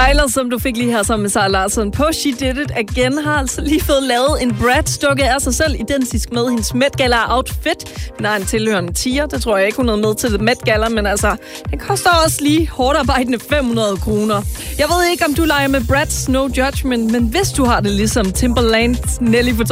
Tyler, som du fik lige her sammen med Sarah Larsson på She Did It Again, har altså lige fået lavet en Bratz-dukke af sig selv, identisk med hendes Met Gala-outfit. Den har en tilhørende tier, det tror jeg ikke, hun er med til det Met Gala, men altså, den koster også lige hårdt arbejdende 500 kroner. Jeg ved ikke, om du leger med Bratz, no judgment, men hvis du har det ligesom Timberland, Nelly